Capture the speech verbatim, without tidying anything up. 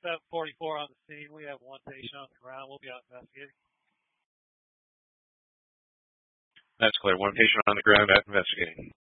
seven forty-four on the scene. We have one patient on the ground. We'll be out investigating. That's clear. One patient on the ground, out investigating.